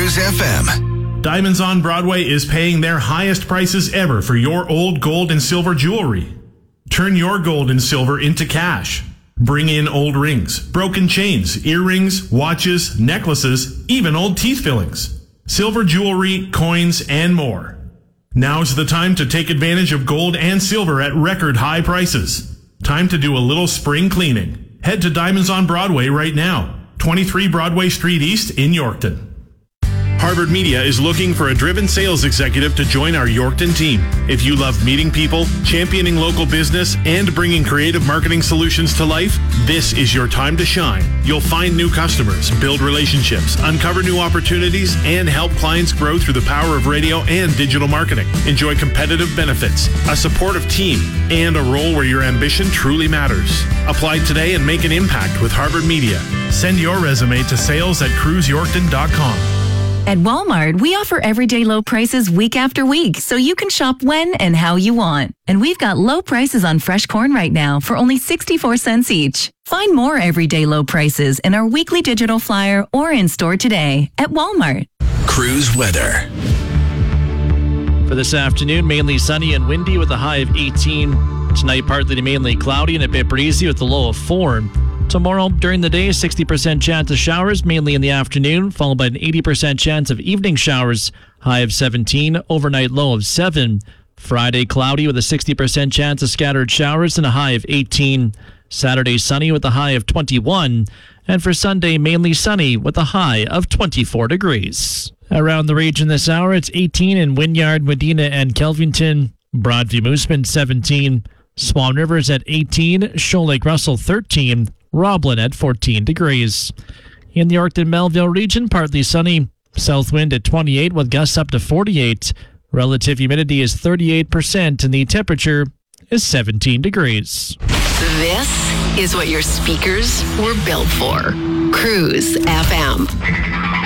Cruise FM. Diamonds on Broadway is paying their highest prices ever for your old gold and silver jewelry. Turn your gold and silver into cash. Bring in old rings, broken chains, earrings, watches, necklaces, even old teeth fillings, silver jewelry, coins, and more. Now's the time to take advantage of gold and silver at record high prices. Time to do a little spring cleaning. Head to Diamonds on Broadway right now. 23 Broadway Street East in Yorkton. Harvard Media is looking for a driven sales executive to join our Yorkton team. If you love meeting people, championing local business, and bringing creative marketing solutions to life, this is your time to shine. You'll find new customers, build relationships, uncover new opportunities, and help clients grow through the power of radio and digital marketing. Enjoy competitive benefits, a supportive team, and a role where your ambition truly matters. Apply today and make an impact with Harvard Media. Send your resume to sales@cruiseyorkton.com. At Walmart, we offer everyday low prices week after week, so you can shop when and how you want. And we've got low prices on fresh corn right now for only 64 cents each. Find more everyday low prices in our weekly digital flyer or in store today at Walmart. Cruise weather. For this afternoon, mainly sunny and windy with a high of 18. Tonight, partly to mainly cloudy and a bit breezy with a low of 4. Tomorrow, during the day, 60% chance of showers, mainly in the afternoon, followed by an 80% chance of evening showers, high of 17, overnight low of 7. Friday, cloudy with a 60% chance of scattered showers and a high of 18. Saturday, sunny with a high of 21. And for Sunday, mainly sunny with a high of 24 degrees. Around the region this hour, it's 18 in Wynyard, Medina, and Kelvington. Broadview Mooseman, 17. Swan River's at 18. Shoal Lake Russell, 13. Roblin at 14 degrees. In the Yorkton-Melville region, partly sunny. South wind at 28 with gusts up to 48. Relative humidity is 38% and the temperature is 17 degrees. This is what your speakers were built for. Cruise FM.